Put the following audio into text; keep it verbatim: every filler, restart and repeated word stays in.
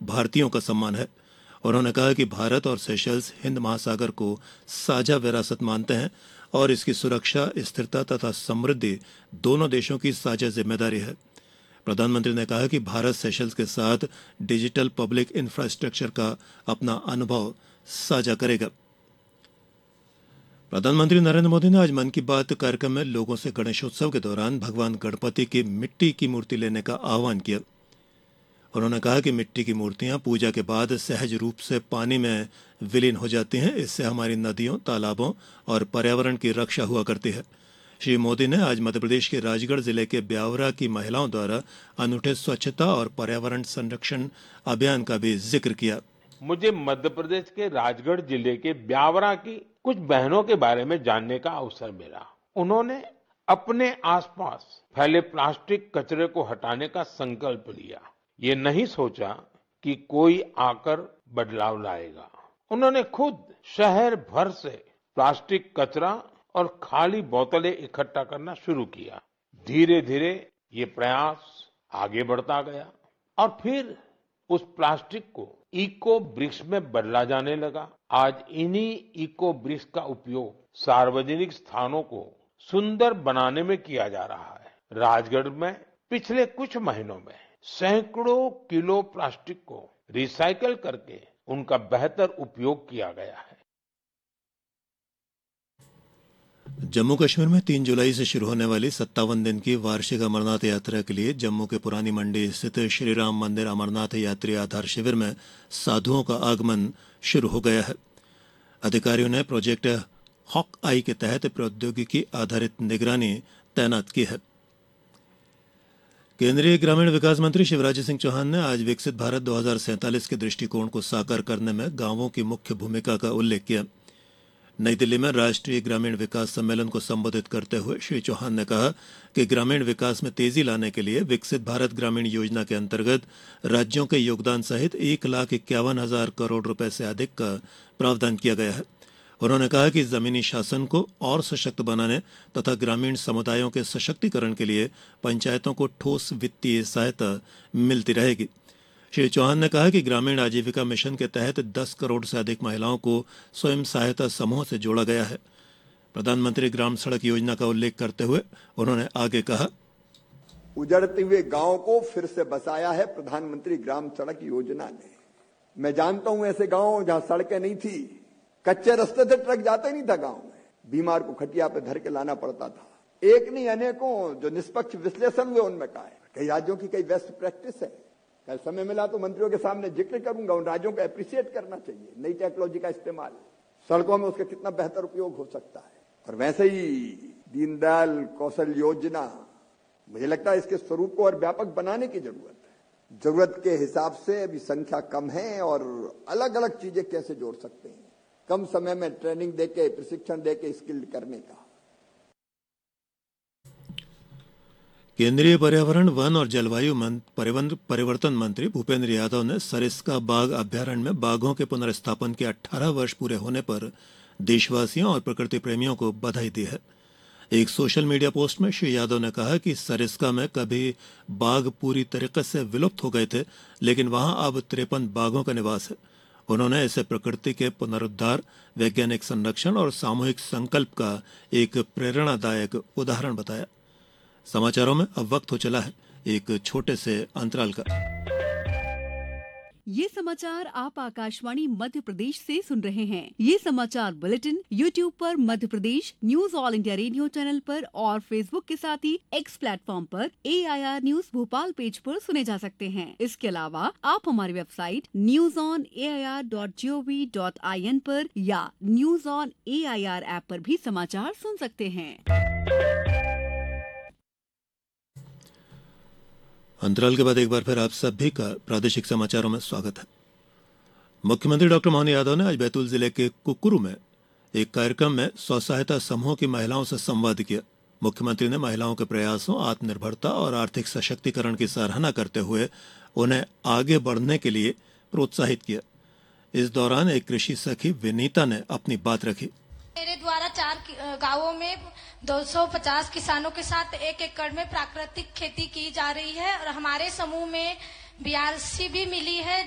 भारतीयों का सम्मान है। उन्होंने कहा कि भारत और सेशल्स हिंद महासागर को साझा विरासत मानते हैं और इसकी सुरक्षा, स्थिरता तथा समृद्धि दोनों देशों की साझा जिम्मेदारी है। प्रधानमंत्री ने कहा कि भारत सेशल्स के साथ डिजिटल पब्लिक इंफ्रास्ट्रक्चर का अपना अनुभव साझा करेगा। प्रधानमंत्री नरेंद्र मोदी ने आज मन की बात कार्यक्रम में लोगों से गणेशोत्सव के दौरान भगवान गणपति की मिट्टी की मूर्ति लेने का आह्वान किया। उन्होंने कहा कि मिट्टी की मूर्तियां पूजा के बाद सहज रूप से पानी में विलीन हो जाती हैं। इससे हमारी नदियों, तालाबों और पर्यावरण की रक्षा हुआ करती है। श्री मोदी ने आज मध्यप्रदेश के राजगढ़ जिले के ब्यावरा की महिलाओं द्वारा अनूठे स्वच्छता और पर्यावरण संरक्षण अभियान का भी जिक्र किया। मुझे मध्य प्रदेश के राजगढ़ जिले के ब्यावरा की कुछ बहनों के बारे में जानने का अवसर मिला। उन्होंने अपने आसपास फैले प्लास्टिक कचरे को हटाने का संकल्प लिया। ये नहीं सोचा कि कोई आकर बदलाव लाएगा। उन्होंने खुद शहर भर से प्लास्टिक कचरा और खाली बोतलें इकट्ठा करना शुरू किया। धीरे धीरे ये प्रयास आगे बढ़ता गया और फिर उस प्लास्टिक को इको ब्रिक्स में बदला जाने लगा। आज इन्हीं इको ब्रिक्स का उपयोग सार्वजनिक स्थानों को सुंदर बनाने में किया जा रहा है। राजगढ़ में पिछले कुछ महीनों में सैकड़ों किलो प्लास्टिक को रिसाइकल करके उनका बेहतर उपयोग किया गया है। जम्मू कश्मीर में तीन जुलाई से शुरू होने वाली सत्तावन दिन की वार्षिक अमरनाथ यात्रा के लिए जम्मू के पुरानी मंडी स्थित श्री राम मंदिर अमरनाथ यात्री आधार शिविर में साधुओं का आगमन शुरू हो गया है। अधिकारियों ने प्रोजेक्ट हॉक आई के तहत प्रौद्योगिकी आधारित निगरानी तैनात की है। केंद्रीय ग्रामीण विकास मंत्री शिवराज सिंह चौहान ने आज विकसित भारत दो हज़ार सैंतालीस के दृष्टिकोण को साकार करने में गांवों की मुख्य भूमिका का उल्लेख किया। नई दिल्ली में राष्ट्रीय ग्रामीण विकास सम्मेलन को संबोधित करते हुए श्री चौहान ने कहा कि ग्रामीण विकास में तेजी लाने के लिए विकसित भारत ग्रामीण योजना के अंतर्गत राज्यों के योगदान सहित एक लाख इक्यावन हजार करोड़ रुपए से अधिक का प्रावधान किया गया है। उन्होंने कहा कि जमीनी शासन को और सशक्त बनाने तथा ग्रामीण समुदायों के सशक्तिकरण के लिए पंचायतों को ठोस वित्तीय सहायता मिलती रहेगी। श्री चौहान ने कहा कि ग्रामीण आजीविका मिशन के तहत दस करोड़ से अधिक महिलाओं को स्वयं सहायता समूह से जोड़ा गया है। प्रधानमंत्री ग्राम सड़क योजना का उल्लेख करते हुए उन्होंने आगे कहा, उजड़ते हुए गांव को फिर से बसाया है प्रधानमंत्री ग्राम सड़क योजना ने। मैं जानता हूं ऐसे गांव जहां सड़कें नहीं थी, कच्चे रास्ते से ट्रक जाता ही नहीं था गांव में, बीमार को खटिया पे धर के लाना पड़ता था। एक नहीं अनेकों जो निष्पक्ष विश्लेषण हुए उनमें कहा है कई राज्यों की कई बेस्ट प्रैक्टिस है। कल समय मिला तो मंत्रियों के सामने जिक्र करूंगा, उन राज्यों को अप्रिशिएट करना चाहिए। नई टेक्नोलॉजी का इस्तेमाल, सड़कों में उसका कितना बेहतर उपयोग हो सकता है। और वैसे ही दीनदयाल कौशल योजना, मुझे लगता है इसके स्वरूप को और व्यापक बनाने की जरूरत है। जरूरत के हिसाब से अभी संख्या कम है और अलग अलग चीजें कैसे जोड़ सकते हैं, कम समय में ट्रेनिंग देके, प्रशिक्षण देके स्किल करने का। केंद्रीय पर्यावरण, वन और जलवायु परिवर्तन मंत्री भूपेंद्र यादव ने सरिस्का बाघ अभ्यारण्य में बाघों के पुनर्स्थापन के अठारह वर्ष पूरे होने पर देशवासियों और प्रकृति प्रेमियों को बधाई दी है। एक सोशल मीडिया पोस्ट में श्री यादव ने कहा कि सरिस्का में कभी बाघ पूरी तरीके से विलुप्त हो गए थे, लेकिन वहां अब तिरपन बाघों का निवास है। उन्होंने इसे प्रकृति के पुनरुद्धार, वैज्ञानिक संरक्षण और सामूहिक संकल्प का एक प्रेरणादायक उदाहरण बताया। समाचारों में अब वक्त हो चला है एक छोटे से अंतराल का। ये समाचार आप आकाशवाणी मध्य प्रदेश से सुन रहे हैं। ये समाचार बुलेटिन यूट्यूब पर Madhya Pradesh news all India radio channel पर और फेसबुक के साथ ही एक्स प्लेटफॉर्म पर ए I R news Bhopal page पर सुने जा सकते हैं। इसके अलावा आप हमारी website news on A I R dot G O V dot I N पर या news on A I R app पर भी समाचार सुन सकते हैं। अंतराल के बाद एक बार फिर आप सभी का प्रादेशिक समाचारों में स्वागत है। मुख्यमंत्री डॉक्टर मोहन यादव ने आज बैतूल जिले के कुकुरू में एक कार्यक्रम में स्व सहायता समूह की महिलाओं से संवाद किया। मुख्यमंत्री ने महिलाओं के प्रयासों, आत्मनिर्भरता और आर्थिक सशक्तिकरण की सराहना करते हुए उन्हें आगे बढ़ने के लिए प्रोत्साहित किया। इस दौरान एक कृषि सखी विनीता ने अपनी बात रखी। मेरे द्वारा चार गांवों में दो सौ पचास किसानों के साथ एक एकड़ में प्राकृतिक खेती की जा रही है और हमारे समूह में बयासी भी मिली है